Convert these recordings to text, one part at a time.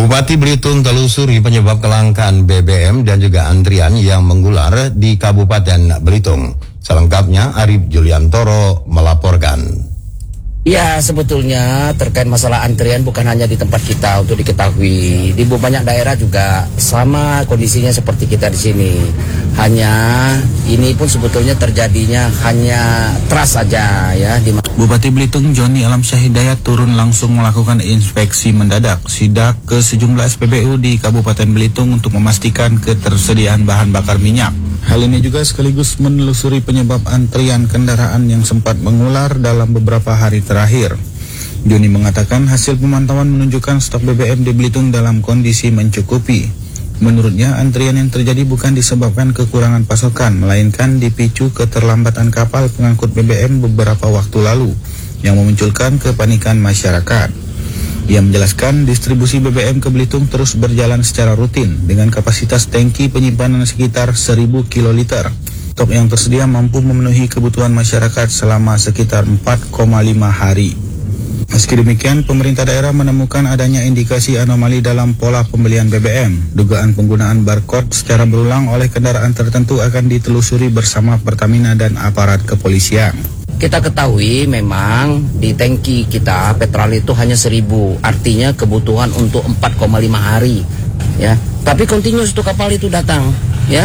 Bupati Belitung telusuri penyebab kelangkaan BBM dan juga antrian yang mengular di Kabupaten Belitung. Selengkapnya Arif Juliantoro melaporkan. Ya, sebetulnya terkait masalah antrian bukan hanya di tempat kita untuk diketahui. Di banyak daerah juga sama kondisinya seperti kita di sini. Hanya ini pun sebetulnya terjadinya hanya trust saja ya. Bupati Belitung Joni Alamsyah Hidayat turun langsung melakukan inspeksi mendadak sidak ke sejumlah SPBU di Kabupaten Belitung untuk memastikan ketersediaan bahan bakar minyak. Hal ini juga sekaligus menelusuri penyebab antrian kendaraan yang sempat mengular dalam beberapa hari terakhir. Joni mengatakan hasil pemantauan menunjukkan stok BBM di Belitung dalam kondisi mencukupi. Menurutnya, antrian yang terjadi bukan disebabkan kekurangan pasokan, melainkan dipicu keterlambatan kapal pengangkut BBM beberapa waktu lalu, yang memunculkan kepanikan masyarakat. Ia menjelaskan distribusi BBM ke Belitung terus berjalan secara rutin dengan kapasitas tangki penyimpanan sekitar 1000 kiloliter. Stok yang tersedia mampu memenuhi kebutuhan masyarakat selama sekitar 4,5 hari. Meski demikian, pemerintah daerah menemukan adanya indikasi anomali dalam pola pembelian BBM. Dugaan penggunaan barcode secara berulang oleh kendaraan tertentu akan ditelusuri bersama Pertamina dan aparat kepolisian. Kita ketahui memang di tangki kita petrol itu hanya 1000, artinya kebutuhan untuk 4,5 hari ya. Tapi continuous tuh kapal itu datang ya.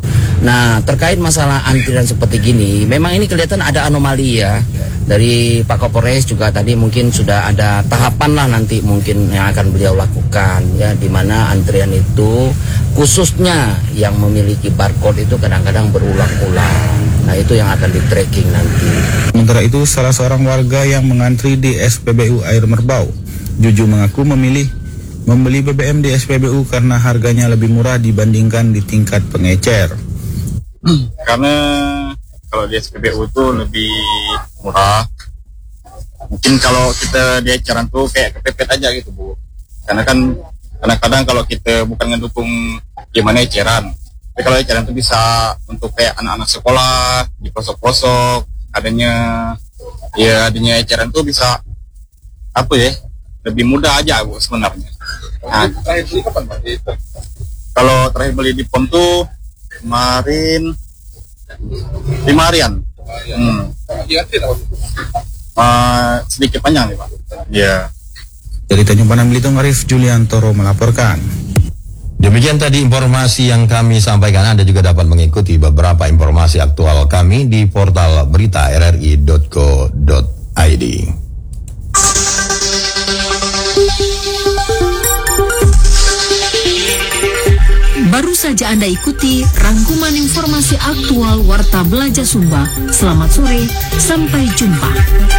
Nah, terkait masalah antrian seperti gini, memang ini kelihatan ada anomali ya. Dari Pak Kapolres juga tadi mungkin sudah ada tahapan lah nanti mungkin yang akan beliau lakukan ya, di mana antrian itu khususnya yang memiliki barcode itu kadang-kadang berulang-ulang. Nah, itu yang akan di-tracking nanti. Sementara itu, salah seorang warga yang mengantri di SPBU Air Merbau, Juju mengaku memilih membeli BBM di SPBU karena harganya lebih murah dibandingkan di tingkat pengecer. Karena kalau di SPBU itu lebih murah. Mungkin kalau kita di eceran tuh kayak kepepet aja gitu, Bu. Karena kan kadang-kadang kalau kita bukan ngedukung gimana eceran. Tapi kalau eceran itu bisa untuk kayak anak-anak sekolah di pelosok-pelosok, adanya eceran itu bisa apa ya, lebih mudah aja, Bu, sebenarnya. Nah, terakhir beli kapan, Pak? Kalau terakhir beli di POM tuh kemarin 5 harian. Sedikit panjang nih, Pak. Iya. Dari Tanjung Panang Belitung, Arif Juliantoro melaporkan. Demikian tadi informasi yang kami sampaikan. Anda juga dapat mengikuti beberapa informasi aktual kami di portal berita rri.co.id. Baru saja Anda ikuti rangkuman informasi aktual Warta Belajar Sumba. Selamat sore, sampai jumpa.